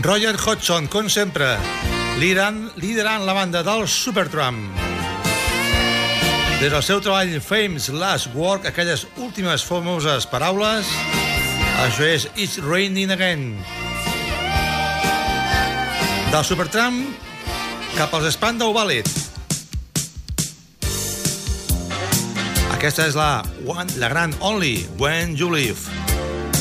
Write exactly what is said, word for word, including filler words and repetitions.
Roger Hodgson, com sempre, liderant, liderant la banda del Supertramp. Des del seu treball Famous Last Work, aquelles últimes famoses paraules, això és It's Raining Again. Del Supertramp cap als Spandau Ballet. Aquesta és la, one, la gran Only When You Leave.